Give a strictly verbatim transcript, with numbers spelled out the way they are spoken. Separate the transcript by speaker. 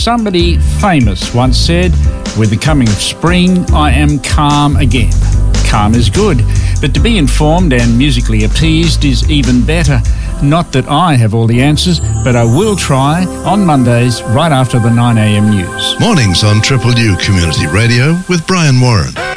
Speaker 1: somebody famous once said, with the coming of spring, I am calm again. Calm is good, but to be informed and musically appeased is even better. Not that I have all the answers, but I will try on Mondays right after the nine a.m. news.
Speaker 2: Mornings on Triple U Community Radio with Brian Warren.